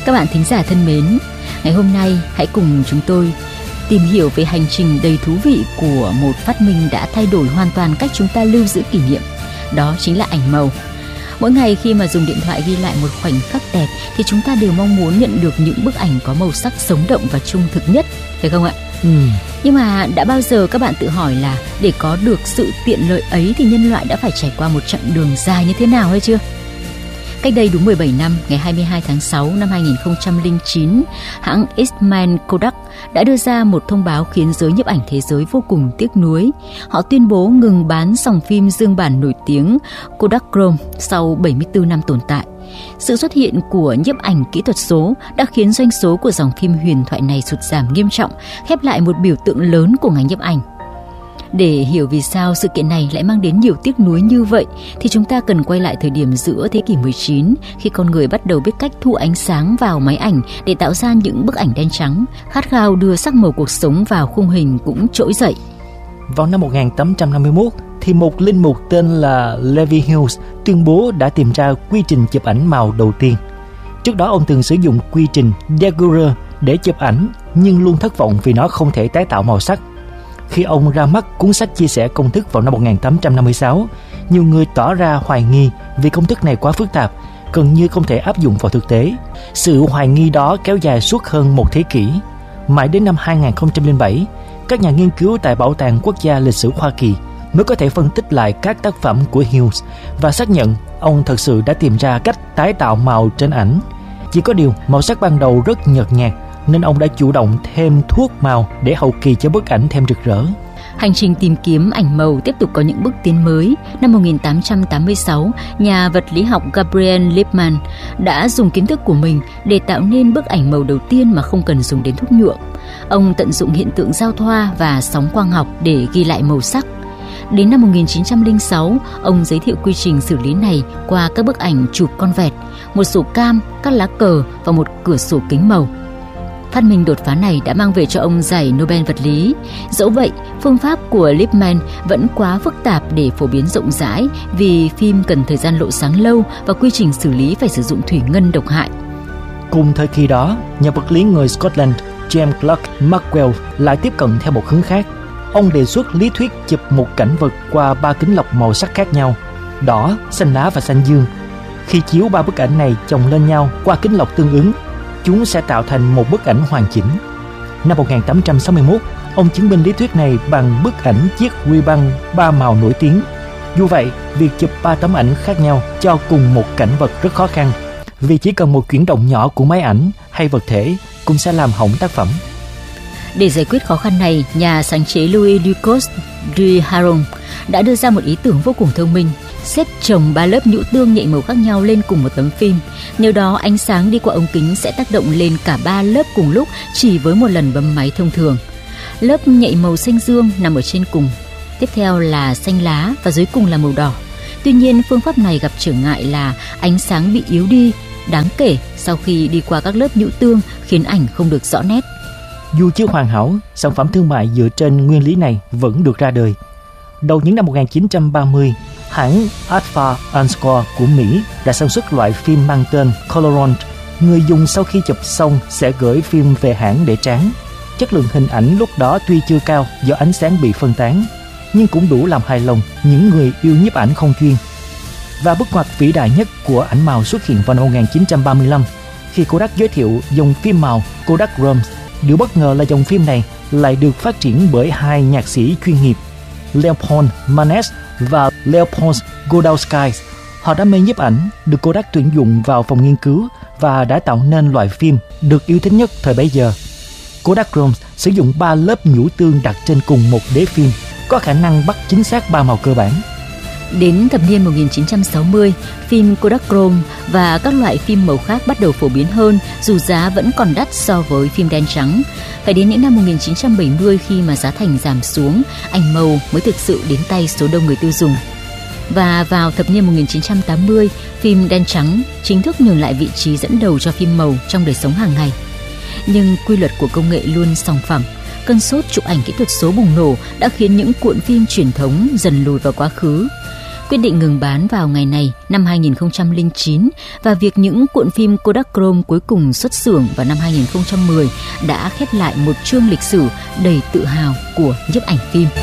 Các bạn thính giả thân mến, ngày hôm nay hãy cùng chúng tôi tìm hiểu về hành trình đầy thú vị của một phát minh đã thay đổi hoàn toàn cách chúng ta lưu giữ kỷ niệm. Đó chính là ảnh màu. Mỗi ngày khi mà dùng điện thoại ghi lại một khoảnh khắc đẹp thì chúng ta đều mong muốn nhận được những bức ảnh có màu sắc sống động và trung thực nhất, phải không ạ? Nhưng mà đã bao giờ các bạn tự hỏi là để có được sự tiện lợi ấy thì nhân loại đã phải trải qua một chặng đường dài như thế nào hay chưa? Cách đây đúng 17 năm, ngày 22 tháng 6 năm 2009, hãng Eastman Kodak đã đưa ra một thông báo khiến giới nhiếp ảnh thế giới vô cùng tiếc nuối. Họ tuyên bố ngừng bán dòng phim dương bản nổi tiếng Kodachrome sau 74 năm tồn tại. Sự xuất hiện của nhiếp ảnh kỹ thuật số đã khiến doanh số của dòng phim huyền thoại này sụt giảm nghiêm trọng, khép lại một biểu tượng lớn của ngành nhiếp ảnh. Để hiểu vì sao sự kiện này lại mang đến nhiều tiếc nuối như vậy thì chúng ta cần quay lại thời điểm giữa thế kỷ 19 khi con người bắt đầu biết cách thu ánh sáng vào máy ảnh để tạo ra những bức ảnh đen trắng. Khát khao đưa sắc màu cuộc sống vào khung hình cũng trỗi dậy. Vào năm 1851 thì một linh mục tên là Levi Hughes tuyên bố đã tìm ra quy trình chụp ảnh màu đầu tiên. Trước đó ông từng sử dụng quy trình Daguerre để chụp ảnh nhưng luôn thất vọng vì nó không thể tái tạo màu sắc. Khi ông ra mắt cuốn sách chia sẻ công thức vào năm 1856, nhiều người tỏ ra hoài nghi vì công thức này quá phức tạp, gần như không thể áp dụng vào thực tế. Sự hoài nghi đó kéo dài suốt hơn một thế kỷ. Mãi đến năm 2007, các nhà nghiên cứu tại Bảo tàng Quốc gia Lịch sử Hoa Kỳ mới có thể phân tích lại các tác phẩm của Hughes và xác nhận ông thật sự đã tìm ra cách tái tạo màu trên ảnh. Chỉ có điều, màu sắc ban đầu rất nhợt nhạt, nên ông đã chủ động thêm thuốc màu để hậu kỳ cho bức ảnh thêm rực rỡ. Hành trình tìm kiếm ảnh màu tiếp tục có những bước tiến mới. Năm 1886, nhà vật lý học Gabriel Lippmann đã dùng kiến thức của mình để tạo nên bức ảnh màu đầu tiên mà không cần dùng đến thuốc nhuộm. Ông tận dụng hiện tượng giao thoa và sóng quang học để ghi lại màu sắc. Đến năm 1906, ông giới thiệu quy trình xử lý này qua các bức ảnh chụp con vẹt, một sổ cam, các lá cờ và một cửa sổ kính màu. Phát minh đột phá này đã mang về cho ông giải Nobel vật lý. Dẫu vậy, phương pháp của Lippmann vẫn quá phức tạp để phổ biến rộng rãi vì phim cần thời gian lộ sáng lâu và quy trình xử lý phải sử dụng thủy ngân độc hại. Cùng thời kỳ đó, nhà vật lý người Scotland James Clerk Maxwell lại tiếp cận theo một hướng khác. Ông đề xuất lý thuyết chụp một cảnh vật qua 3 kính lọc màu sắc khác nhau: đỏ, xanh lá và xanh dương. Khi chiếu 3 bức ảnh này chồng lên nhau qua kính lọc tương ứng, chúng sẽ tạo thành một bức ảnh hoàn chỉnh. Năm 1861, ông chứng minh lý thuyết này bằng bức ảnh chiếc ruy băng 3 màu nổi tiếng. Dù vậy, việc chụp 3 tấm ảnh khác nhau cho cùng một cảnh vật rất khó khăn, vì chỉ cần một chuyển động nhỏ của máy ảnh hay vật thể cũng sẽ làm hỏng tác phẩm. Để giải quyết khó khăn này, nhà sáng chế Louis Ducos de Haron đã đưa ra một ý tưởng vô cùng thông minh: xếp chồng 3 lớp nhũ tương nhạy màu khác nhau lên cùng một tấm phim. Nhờ đó, ánh sáng đi qua ống kính sẽ tác động lên cả 3 lớp cùng lúc chỉ với một lần bấm máy thông thường. Lớp nhạy màu xanh dương nằm ở trên cùng, tiếp theo là xanh lá và dưới cùng là màu đỏ. Tuy nhiên, phương pháp này gặp trở ngại là ánh sáng bị yếu đi đáng kể sau khi đi qua các lớp nhũ tương, khiến ảnh không được rõ nét. Dù chưa hoàn hảo, sản phẩm thương mại dựa trên nguyên lý này vẫn được ra đời. Đầu những năm 1930, hãng Alpha Anscore của Mỹ đã sản xuất loại phim mang tên Colorant. Người dùng sau khi chụp xong sẽ gửi phim về hãng để tráng. Chất lượng hình ảnh lúc đó tuy chưa cao do ánh sáng bị phân tán, nhưng cũng đủ làm hài lòng những người yêu nhiếp ảnh không chuyên. Và bước ngoặt vĩ đại nhất của ảnh màu xuất hiện vào năm 1935 khi Kodak giới thiệu dòng phim màu Kodachrome. Điều bất ngờ là dòng phim này lại được phát triển bởi 2 nhạc sĩ chuyên nghiệp, Leopold Manes và Leopold Godowski. Họ đam mê nhiếp ảnh, được Kodak tuyển dụng vào phòng nghiên cứu và đã tạo nên loại phim được yêu thích nhất thời bấy giờ. Kodachrome sử dụng 3 lớp nhũ tương đặt trên cùng một đế phim, có khả năng bắt chính xác 3 màu cơ bản. Đến thập niên 1960, phim Kodachrome và các loại phim màu khác bắt đầu phổ biến hơn, dù giá vẫn còn đắt so với phim đen trắng. Phải đến những năm 1970 khi mà giá thành giảm xuống, ảnh màu mới thực sự đến tay số đông người tiêu dùng. Và vào thập niên 1980, phim đen trắng chính thức nhường lại vị trí dẫn đầu cho phim màu trong đời sống hàng ngày. Nhưng quy luật của công nghệ luôn song phẳng. Cơn sốt chụp ảnh kỹ thuật số bùng nổ đã khiến những cuộn phim truyền thống dần lùi vào quá khứ. quyết định ngừng bán vào ngày này năm 2009 và việc những cuộn phim Kodachrome cuối cùng xuất xưởng vào năm 2010 đã khép lại một chương lịch sử đầy tự hào của nhiếp ảnh phim.